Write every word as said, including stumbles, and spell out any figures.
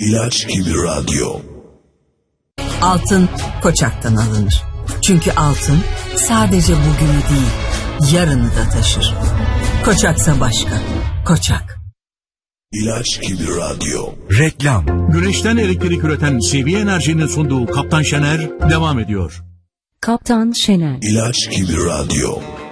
İlaç gibi radyo. Altın Koçak'tan alınır. Çünkü altın sadece bugünü değil, yarını da taşır. Koçaksa başka. Koçak. İlaç gibi radyo. Reklam. Güneşten elektrik üreten C V Enerji'nin sunduğu Kaptan Şener devam ediyor. Kaptan Şener. İlaç gibi radyo.